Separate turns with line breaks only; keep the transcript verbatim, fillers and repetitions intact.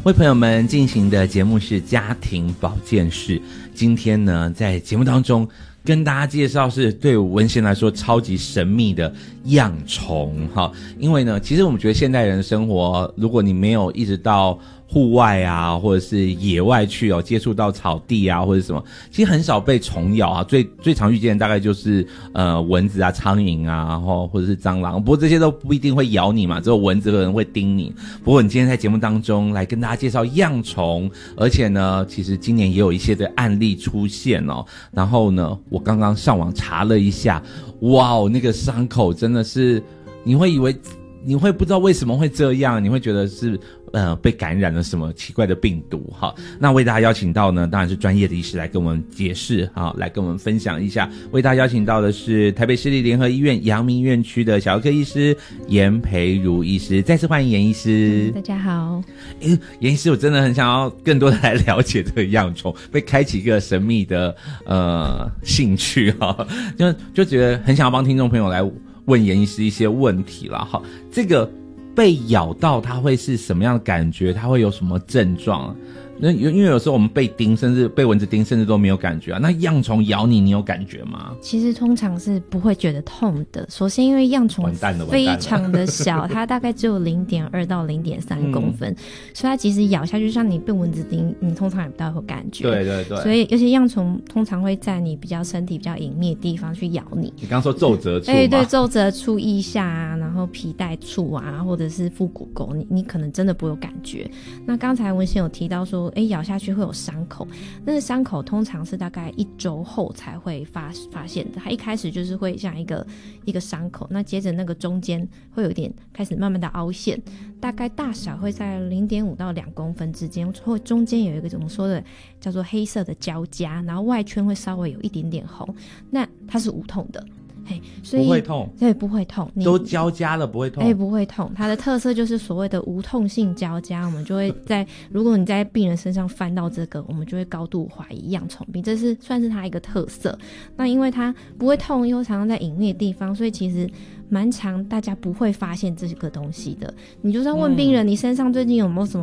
为朋友们进行的节目是家庭保健室。今天呢，在节目当中跟大家介绍是对文贤来说超级神秘的恙虫哈。因为呢，其实我们觉得现代人的生活，如果你没有一直到户外啊，或者是野外去哦，接触到草地啊，或者什么，其实很少被虫咬啊。最最常遇见的大概就是呃蚊子啊、苍蝇啊，然后或者是蟑螂。不过这些都不一定会咬你嘛，只有蚊子可能会叮你。不过你今天在节目当中来跟大家介绍恙虫，而且呢，其实今年也有一些的案例出现哦。然后呢，我刚刚上网查了一下，哇哦，那个伤口真的是，你会以为。你会不知道为什么会这样，你会觉得是呃被感染了什么奇怪的病毒哈。那为大家邀请到呢，当然是专业的医师来跟我们解释哈，来跟我们分享一下。为大家邀请到的是台北市立联合医院阳明院区的小儿科医师严培如医师，再次欢迎严医师。
嗯、大家好。
诶，严医师，我真的很想要更多的来了解这个恙虫，被开启一个神秘的呃兴趣哈，就就觉得很想要帮听众朋友来问严医师一些问题啦。好，这个被咬到它会是什么样的感觉？它会有什么症状？那因为有时候我们被叮，甚至被蚊子叮，甚至都没有感觉啊。那恙虫咬你，你有感觉吗？
其实通常是不会觉得痛的。首先，因为恙虫非常的小，它大概只有零点二到零点三公分、嗯，所以它其实咬下去，像你被蚊子叮，你通常也不大会有感觉。
对对对。
所以，而且恙虫通常会在你比较身体比较隐秘的地方去咬你。
你刚刚说皱褶处吗？
对对，皱褶处、腋下啊，然后皮带处啊，或者是腹股沟，你你可能真的不会有感觉。那刚才文贤有提到说，哎，咬下去会有伤口，那个伤口通常是大概一周后才会发发现的。它一开始就是会像一个一个伤口，那接着那个中间会有点开始慢慢的凹陷，大概大小会在零点五到两公分之间，或中间有一个怎么说的叫做黑色的交加，然后外圈会稍微有一点点红，那它是无痛的。嘿，所以
不会痛，
对，不会痛，你
都交加了不会痛，
哎，不会痛。它的特色就是所谓的无痛性交加，我们就会在如果你在病人身上翻到这个，我们就会高度怀疑恙虫病，这是算是它一个特色。那因为它不会痛，又常常在隐秘的地方，所以其实蛮常大家不会发现这个东西的。你就算问病人、嗯、你身上最近有没有什么